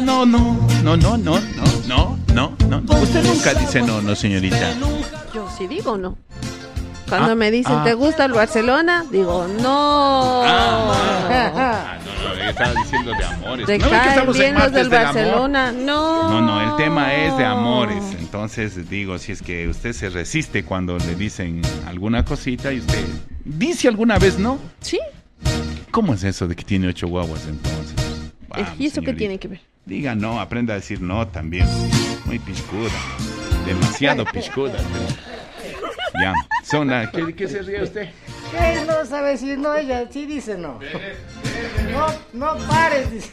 Usted nunca dice no, señorita. Yo sí digo no. Cuando me dicen, ¿te gusta el Barcelona? Digo, no. No, estaba diciendo de amores. ¿Te ¿No caen estamos bien en los martes del del Barcelona? amor? No. No, el tema es de amores. Entonces, digo, si es que usted se resiste cuando le dicen alguna cosita y usted dice alguna vez no. Sí. ¿Cómo es eso de que tiene 8 guaguas entonces? Vamos, ¿Y eso señorita. qué tiene que ver? Diga no, aprenda a decir no también. Muy piscuda. Demasiado piscuda. Ya, son la... ¿Qué se ríe usted? ¿Qué no sabe decir no? Ella sí dice no. No pares, dice.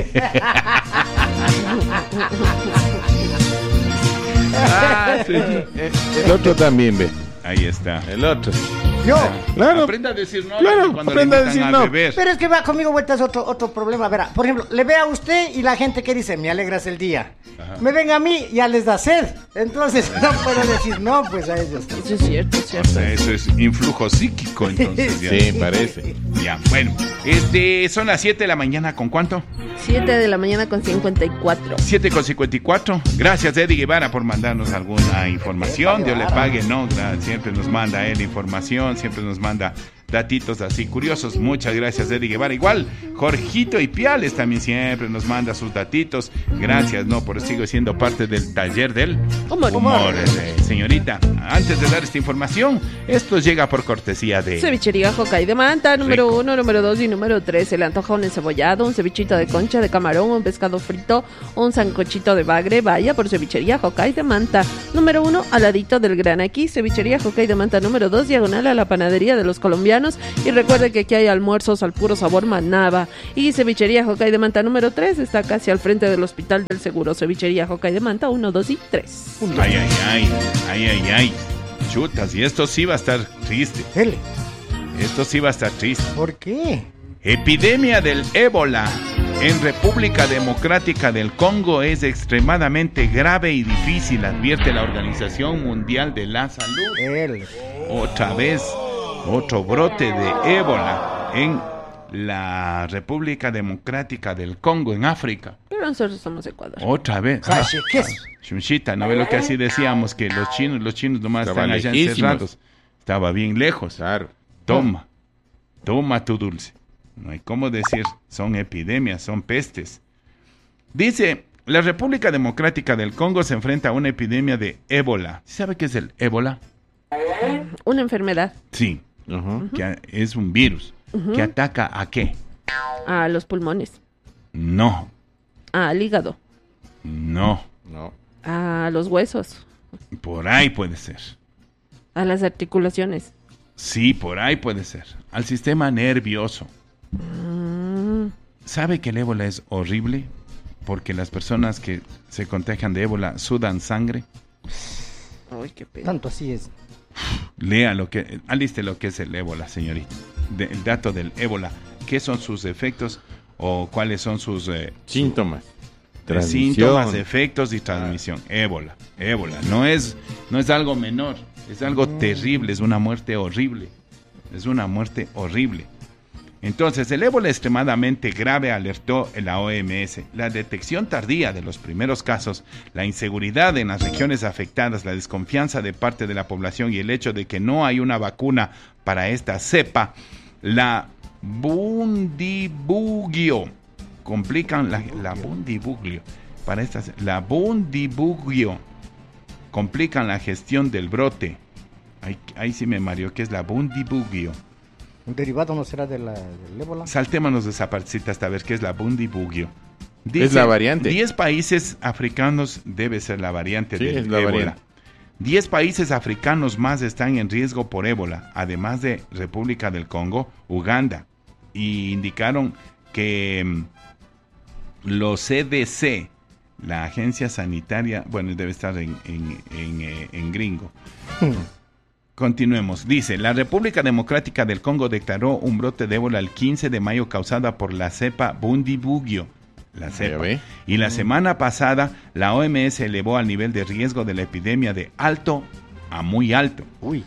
Sí. El otro también ve. Ahí está. El otro. Yo. Claro. Aprenda a decir no Claro, cuando aprenda le a decir invitan a no. beber. Pero es que va conmigo vuelta es otro problema. Verá, por ejemplo, le ve a usted y la gente que dice, me alegras el día. Ajá. Me ven a mí, ya les da sed. Entonces no puedo decir no, pues a ellos. Eso es cierto, es O cierto. sea, eso es influjo psíquico, entonces. Ya. Sí, parece. Ya, bueno. Son las 7 de la mañana, ¿con cuánto? 7 de la mañana con 54. 7:54. Gracias, Eddie Guevara, por mandarnos alguna información. Dios le pague, ¿no? Siempre nos manda él información, siempre nos manda datitos así curiosos. Muchas gracias, Eddie Guevara. Igual, Jorgito y Piales también siempre nos manda sus datitos. Gracias, ¿no? Por sigo siendo parte del taller del humor. Señorita, antes de dar esta información, esto llega por cortesía de... Cevichería Jocay de Manta, número 1, número 2 y número 3. Se le antoja un encebollado, un cevichito de concha de camarón, un pescado frito, un sancochito de bagre. Vaya por Cevichería Jocay de Manta. Número 1, al ladito del Gran Aquí. Cevichería Jocay de Manta, número 2, diagonal a la panadería de los colombianos. Y recuerde que aquí hay almuerzos al puro sabor Manaba. Y Cevichería Jocay de Manta, número 3, está casi al frente del Hospital del Seguro. Cevichería Jocay de Manta, 1, 2 y 3. Ay. Chutas, y esto sí va a estar triste. Dele. Esto sí va a estar triste. ¿Por qué? Epidemia del ébola en República Democrática del Congo es extremadamente grave y difícil, advierte la Organización Mundial de la Salud. Él. Otra vez, otro brote de ébola en la República Democrática del Congo, en África. Pero nosotros somos Ecuador. Otra vez. ¿Qué es? Chunchita, ¿no ve lo que así decíamos? Que los chinos nomás Estaban están allá lejísimos. encerrados. Estaba bien lejos. Claro. Toma tu dulce. No hay cómo decir, son epidemias, son pestes. Dice, la República Democrática del Congo se enfrenta a una epidemia de ébola. ¿Sabe qué es el ébola? Una enfermedad. Sí, Ujú. que es un virus. ¿Que ataca a qué? A los pulmones. No, Al hígado. no. No. A los huesos. Por ahí puede ser. A las articulaciones. Sí, por ahí puede ser. Al sistema nervioso. ¿Sabe que el ébola es horrible? Porque las personas que se contagian de ébola sudan sangre. Ay, qué pena. Tanto así es. Lea aliste lo que es el ébola, señorita. El dato del ébola. ¿Qué son sus efectos o cuáles son sus Síntomas. síntomas, efectos y transmisión? Ébola. No es algo menor. Es algo terrible. Es una muerte horrible. Entonces, el ébola extremadamente grave, alertó la OMS. La detección tardía de los primeros casos, la inseguridad en las regiones afectadas, la desconfianza de parte de la población y el hecho de que no hay una vacuna para esta cepa, la Bundibugyo, complican la Bundibugyo, la Bundibugyo, complican la gestión del brote. Ahí sí me mareó, ¿qué es la Bundibugyo? ¿Un derivado no será del ébola? Saltémonos de esa partecita hasta ver qué es la Bundibugyo. Es la variante. 10 países africanos, debe ser la variante del es la ébola. variante. 10 países africanos más están en riesgo por ébola, además de República del Congo, Uganda. Y indicaron que los CDC, la agencia sanitaria, bueno, debe estar en gringo. Continuemos. Dice, la República Democrática del Congo declaró un brote de ébola el 15 de mayo causada por la cepa Bundibugyo. La cepa. Y la semana pasada, la OMS elevó al nivel de riesgo de la epidemia de alto a muy alto. Uy.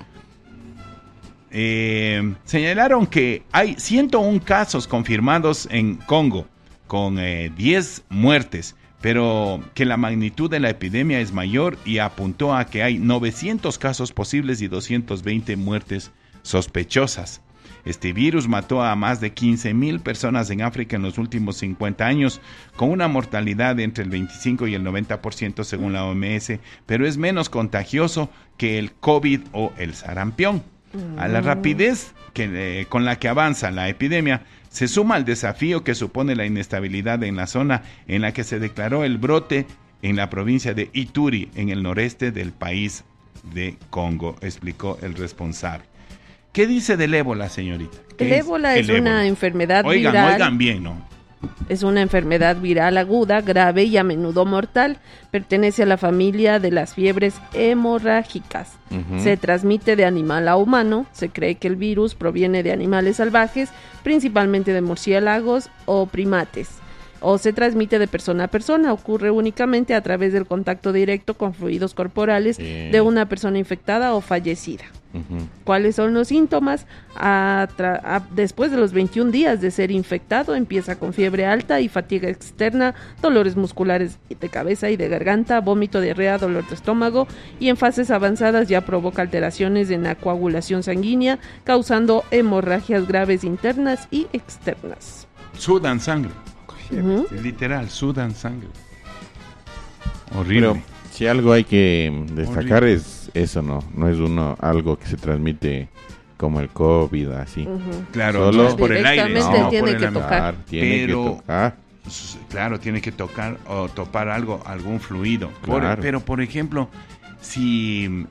Señalaron que hay 101 casos confirmados en Congo, con 10 muertes, pero que la magnitud de la epidemia es mayor y apuntó a que hay 900 casos posibles y 220 muertes sospechosas. Este virus mató a más de 15,000 personas en África en los últimos 50 años, con una mortalidad de entre el 25 y el 90% según la OMS, pero es menos contagioso que el COVID o el sarampión. A la rapidez con la que avanza la epidemia, se suma el desafío que supone la inestabilidad en la zona en la que se declaró el brote en la provincia de Ituri, en el noreste del país de Congo, explicó el responsable. ¿Qué dice del ébola, señorita? El ébola es una enfermedad viral. Oigan bien, ¿no? Es una enfermedad viral aguda, grave y a menudo mortal. Pertenece a la familia de las fiebres hemorrágicas. Se transmite de animal a humano. Se cree que el virus proviene de animales salvajes, principalmente de murciélagos o primates. O se transmite de persona a persona. Ocurre únicamente a través del contacto directo con fluidos corporales de una persona infectada o fallecida. ¿Cuáles son los síntomas? Después de los 21 días de ser infectado, empieza con fiebre alta y fatiga externa, dolores musculares de cabeza y de garganta, vómito, diarrea, dolor de estómago, y en fases avanzadas ya provoca alteraciones en la coagulación sanguínea, causando hemorragias graves internas y externas. Sudan sangre. Literal, sudan sangre. Horrible. Pero si algo hay que destacar es eso, no es algo que se transmite como el COVID, así. Claro, solo no es por el aire, no, tiene que tocar. Tiene que tocar. Claro, tiene que tocar o topar algún fluido. Claro. Pero, por ejemplo, si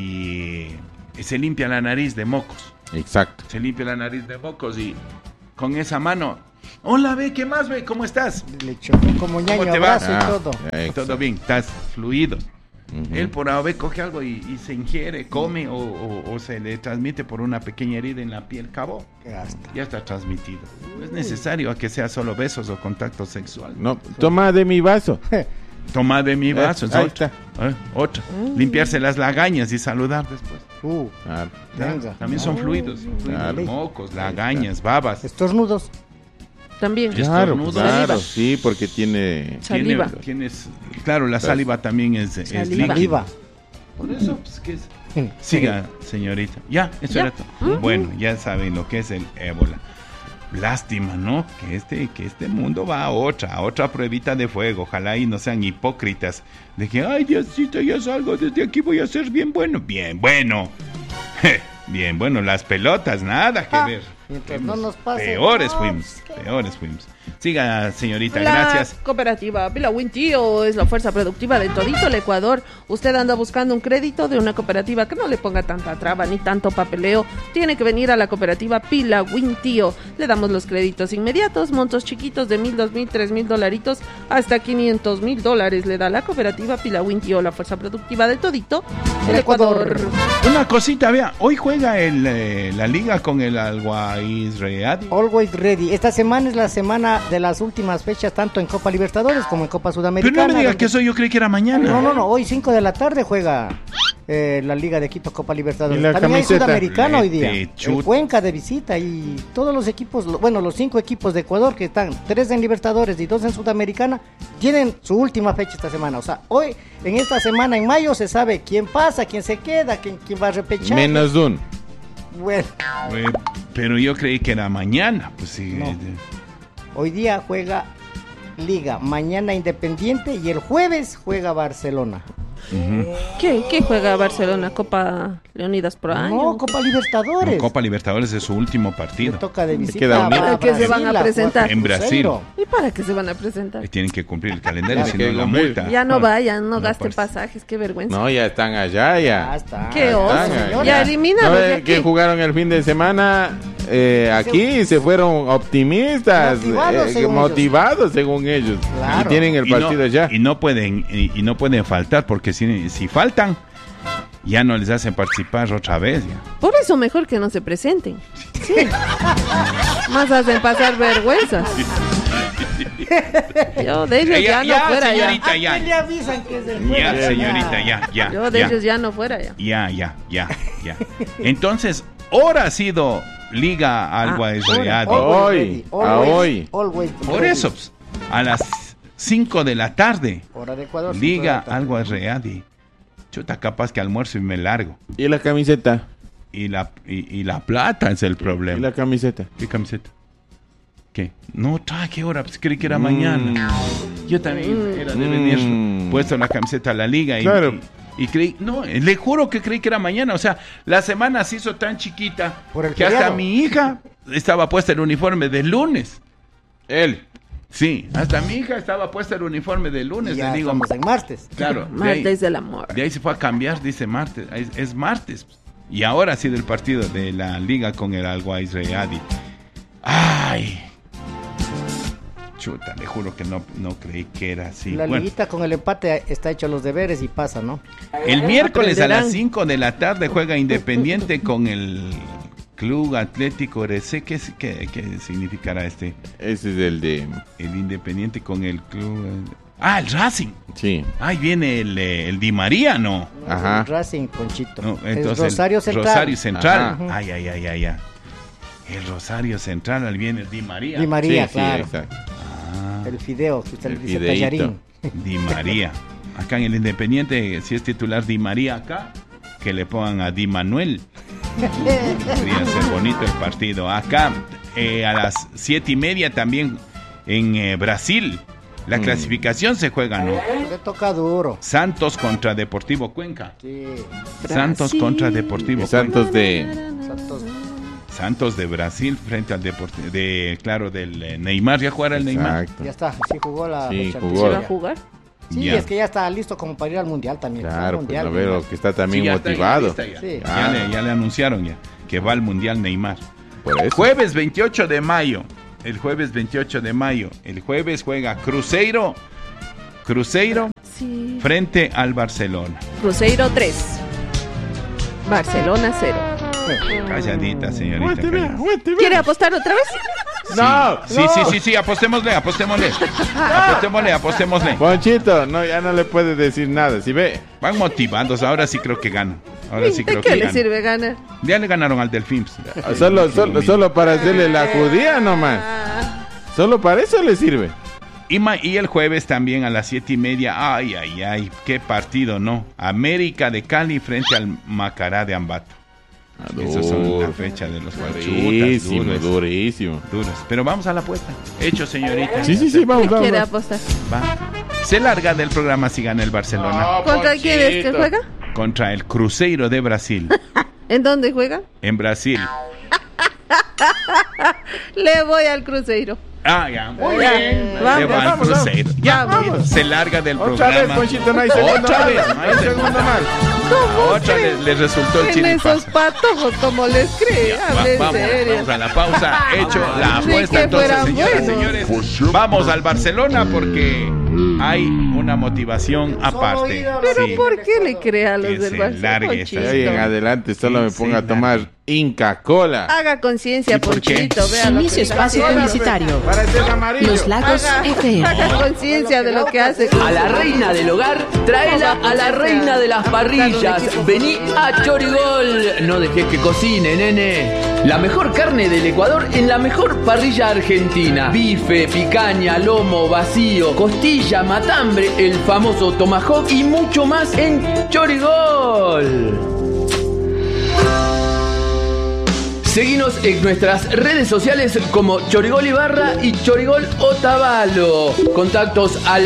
se limpia la nariz de mocos. Exacto. Se limpia la nariz de mocos y con esa mano... Hola, ve, ¿qué más, ve? ¿Cómo estás? Le chocó como ñaño, ¿Cómo te va? abrazo y todo. Todo bien, estás fluido. Él por A o B coge algo y se ingiere, come o se le transmite por una pequeña herida en la piel, cabo. Ya está transmitido. No es necesario a que sea solo besos o contacto sexual. No, toma de mi vaso. Toma de mi vaso. Ahí otra. Otra. Limpiarse las lagañas y saludar después. Claro. También son fluidos. Claro. Mocos, lagañas, babas. Estornudos. También. Claro, Estornudos. sí, porque tiene... Saliva. Claro, la saliva también es líquida. Saliva. Por eso, pues, ¿qué es? Siga, señorita. Ya, eso era todo. Bueno, ya saben lo que es el ébola. Lástima, ¿no? Que este mundo va a otra pruebita de fuego. Ojalá y no sean hipócritas de que, ay, Diosito, ya salgo desde aquí, voy a ser bien bueno. Bien bueno. Bien bueno, las pelotas, nada que ver. Mientras no nos pase. Peores fuimos. Siga, señorita, gracias. La cooperativa Pilawin Tío es la fuerza productiva de todito el Ecuador. Usted anda buscando un crédito de una cooperativa que no le ponga tanta traba ni tanto papeleo. Tiene que venir a la cooperativa Pilawin Tío. Le damos los créditos inmediatos, montos chiquitos de $1,000, $2,000, $3,000 hasta $500,000. Le da la cooperativa Pilawin Tío, la fuerza productiva de todito el Ecuador. Una cosita, vea, hoy juega la liga con el Always Ready. Always Ready. Esta semana es la semana de las últimas fechas, tanto en Copa Libertadores como en Copa Sudamericana. Pero no me diga que eso, yo creí que era mañana. No, hoy 5 de la tarde juega la Liga de Quito Copa Libertadores. ¿Y la También hay camiseta? Sudamericana hoy día. El Cuenca de visita y todos los equipos, los 5 equipos de Ecuador que están 3 en Libertadores y 2 en Sudamericana, tienen su última fecha esta semana. O sea, hoy, en esta semana, en mayo, se sabe quién pasa, quién se queda, quién va a repechar. Menos un. Bueno. Pero yo creí que era mañana. Pues sí. No. Hoy día juega Liga, mañana Independiente y el jueves juega Barcelona. ¿Qué juega Barcelona? ¿Copa Leonidas por año? No, Copa Libertadores. No, Copa Libertadores es su último partido. Le toca de visita queda un a que se van a Brasil, presentar. En Brasil. ¿Y para qué se van a presentar? Tienen que cumplir el calendario, Ya, si que no la cumplir. multa. Ya no vayan, no No, gasten pues. pasajes, qué vergüenza. No, ya están allá, Ya ya. está. Qué oso, están, ya elimínalos de que aquí. jugaron el fin de semana aquí y se fueron optimistas, Motivados, según ellos. Claro. Y tienen el partido ya. Y no pueden faltar, porque si faltan, ya no les hacen participar otra vez. Ya. Por eso mejor que no se presenten. Sí. Más hacen pasar vergüenzas. Yo de ellos ya no fuera señorita, ya. ¿A quién le avisan que se juega? Ya, señorita, ya. Yo de ellos ya no fuera ya. Ya. Entonces, ahora ha sido Liga Always Ready. Hoy. Always Por ready. eso, pues, a las 5 de la tarde. Hora de Ecuador. Liga 5 de la tarde. algo es real. Chuta, capaz que almuerzo y me largo. ¿Y la camiseta? Y la plata es el ¿Y problema. la camiseta? ¿Qué camiseta? ¿Qué? No, ¿qué hora? Pues creí que era mañana. Yo también era de venir puesto la camiseta a la liga y, Claro. y creí, no, le juro que creí que era mañana. O sea, la semana se hizo tan chiquita Por el que hasta feriado. mi hija estaba puesta el uniforme de lunes. Él. Sí, hasta mi hija estaba puesta el uniforme de lunes. Y ya Le digo, estamos en martes. claro. Martes del amor. De ahí se fue a cambiar, dice martes. Es martes. Y ahora ha sido el partido de la liga con el Al-Wais Readi. ¡Ay! Chuta, le juro que no creí que era así. La Bueno, liguita con el empate está hecho los deberes y pasa, ¿no? el miércoles a Aprenderán. las 5 de la tarde juega Independiente con el Club Atlético RC. ¿Qué significará este? Ese es el de... El Independiente con el Club... el Racing. Sí. Ahí viene el Di María, ¿no? Ajá. El Racing Conchito. No, Es entonces Rosario Central. Rosario Central. Ajá. Ay. El Rosario Central, ahí viene el Di María. Di María, Sí, claro. exacto. Ah, El fideo, que usted El le dice fideíto. tallarín. Di María. Acá en el Independiente, si es titular Di María acá, que le pongan a Di Manuel. Podría ser bonito el partido. Acá, a las 7:30 también en Brasil. La clasificación se juega, ¿no? Le toca duro. Santos contra Deportivo Cuenca. Sí. Santos Brasil. contra Deportivo Y Santos de... Santos. Santos de Brasil frente al Deportivo del Neymar. ¿Ya jugará el Neymar? Exacto. Ya está, sí jugó la Sí, fecha jugó. ¿Se va a anterior. jugar? Sí, Ya. es que ya está listo como para ir al mundial también. Claro, pues mundial, a ver, ¿no? lo que está también Sí, ya está, motivado. ya está, ya. Sí. Ya le anunciaron ya que va al Mundial Neymar. Por eso. Jueves 28 de mayo. El jueves 28 de mayo. El jueves juega Cruzeiro Sí. frente al Barcelona. Cruzeiro 3. Barcelona 0. Calladita, señorita. Aguante, vea, calladita. aguante, vea. ¿Quiere apostar otra vez? No, Sí, apostémosle. Ponchito, no, ya no le puede decir nada. Si ve, Van motivados, ahora sí creo que ganan. Ahora sí ¿De creo qué que le ganan. sirve ganar? Ya le ganaron al Delfín. solo para hacerle la judía nomás. Ah, Solo para eso le sirve. Y el jueves también a las 7:30. Ay, qué partido, ¿no? América de Cali frente al Macará de Ambato. Esas son la fecha de los guachutas. Durísimo. Duros. Pero vamos a la apuesta. Hecho, señorita. Sí, vamos, ¿qué quiere vamos. apostar? Va. Se larga del programa si gana el Barcelona. ¿Contra quién es que juega? Contra el Cruzeiro de Brasil. ¿En dónde juega? En Brasil. Le voy al Cruzeiro. Ya. Muy Ya, bien. vamos, Le va al vamos, Cruzeiro. Ya, vamos. se larga del Otra vez, programa. Ponchito, no hay segundo Otra mal. vez, No hay segundo mal. Otra le resultó el En esos chiripazo. patojos, como les cree. Hable en Vamos serio. a la pausa. Hecho la Ni apuesta que entonces, fuera señoras, bueno. señores. Vamos al Barcelona porque hay una motivación aparte. Pero Sí. ¿por qué le cree a los Que del se Barcelona? largue esta De ahí en adelante solo me ponga a tomar Inca Cola. Haga conciencia, ¿Y por qué? Ponchito. Vea lo que Inicio está espacio haciendo. publicitario. Para ser amarillo. Los Lagos FM. Haga conciencia de lo que hace. A la reina del hogar, tráela a la reina de las parrillas. Vení a Chorigol. No dejes que cocine, nene. La mejor carne del Ecuador en la mejor parrilla argentina. Bife, picaña, lomo, vacío, costilla, matambre, el famoso tomahawk y mucho más en Chorigol. Seguinos en nuestras redes sociales como Chorigol Ibarra y Chorigol Otavalo. Contactos al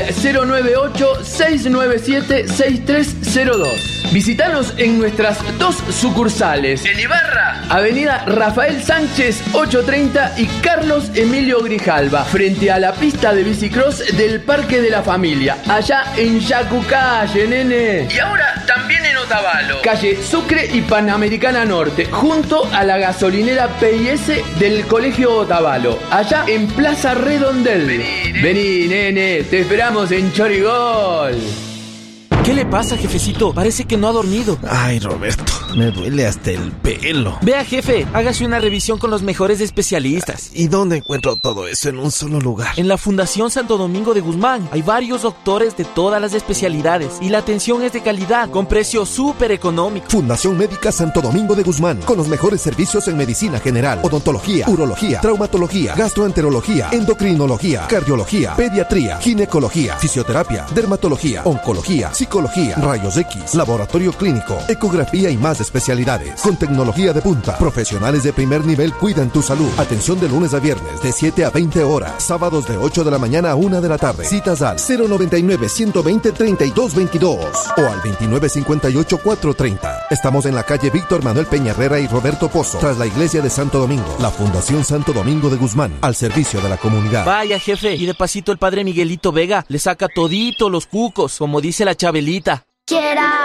098-697-6302. Visítanos en nuestras dos sucursales. En Ibarra, Avenida Rafael Sánchez 830 y Carlos Emilio Grijalva, frente a la pista de bicicross del Parque de la Familia, allá en Yacucalle, nene. Y ahora también en Otavalo, calle Sucre y Panamericana Norte, junto a la gasolinera PIS del Colegio Otavalo, allá en Plaza Redondel. Vení, nene, te esperamos en Chorigol. ¿Qué le pasa, jefecito? Parece que no ha dormido. Ay, Roberto, me duele hasta el pelo. Vea, jefe, hágase una revisión con los mejores especialistas. ¿Y dónde encuentro todo eso en un solo lugar? En la Fundación Santo Domingo de Guzmán. Hay varios doctores de todas las especialidades y la atención es de calidad, con precios súper económicos. Fundación Médica Santo Domingo de Guzmán, con los mejores servicios en medicina general, odontología, urología, traumatología, gastroenterología, endocrinología, cardiología, pediatría, ginecología, fisioterapia, dermatología, oncología, psicología, rayos X, laboratorio clínico, ecografía y más especialidades. Con tecnología de punta, profesionales de primer nivel cuidan tu salud. Atención de lunes a viernes de 7 a 20 horas, sábados de 8 de la mañana a 1 de la tarde. Citas al 099-120-3222 o al 2958-430. Estamos en la calle Víctor Manuel Peña Herrera y Roberto Pozo, tras la iglesia de Santo Domingo. La Fundación Santo Domingo de Guzmán, al servicio de la comunidad. Vaya, jefe, y de pasito el padre Miguelito Vega le saca todito los cucos, como dice la Chabelita.